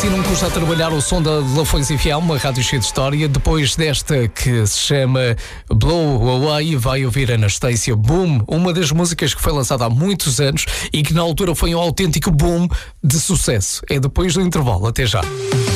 assim não custa a trabalhar o som da Lafões e Fiel, uma rádio cheia de história. Depois desta que se chama Blow Away, vai ouvir Anastasia Boom, uma das músicas que foi lançada há muitos anos e que na altura foi um autêntico boom de sucesso. É depois do intervalo, até já.